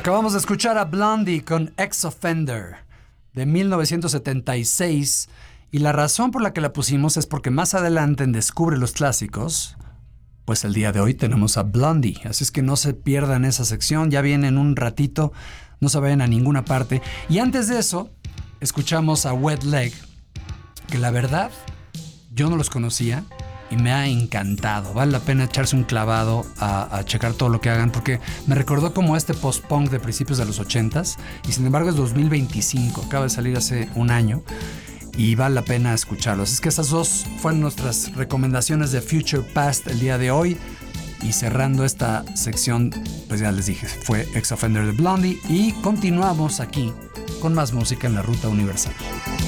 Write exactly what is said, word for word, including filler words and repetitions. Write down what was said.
Acabamos de escuchar a Blondie con Ex-Offender de mil novecientos setenta y seis y la razón por la que la pusimos es porque más adelante en Descubre los Clásicos, pues el día de hoy tenemos a Blondie, así es que no se pierdan esa sección, ya viene en un ratito, no se vayan a ninguna parte. Y antes de eso, escuchamos a Wet Leg, que la verdad yo no los conocía y me ha encantado. Vale la pena echarse un clavado a, a checar todo lo que hagan, porque me recordó como este post-punk de principios de los ochentas, y sin embargo es dos mil veinticinco, acaba de salir hace un año y vale la pena escucharlos. Es que esas dos fueron nuestras recomendaciones de Future Past el día de hoy, y cerrando esta sección, pues ya les dije, fue Ex-Offender de Blondie, y continuamos aquí con más música en la Ruta Universal.